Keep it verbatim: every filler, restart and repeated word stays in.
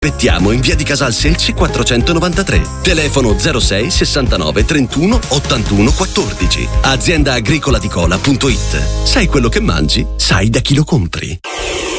Aspettiamo in via di Casal Selci quattrocentonovantatré. Telefono zero sei sessantanove trentuno ottantuno quattordici. azienda agricola di cola punto it. Sai quello che mangi? Sai da chi lo compri.